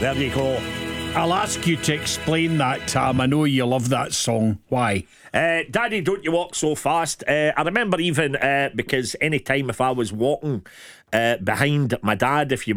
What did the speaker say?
There you go. I'll ask you to explain that, Tam. I know you love that song. Why? Daddy, don't you walk so fast. I remember even because any time if I was walking behind my dad, if you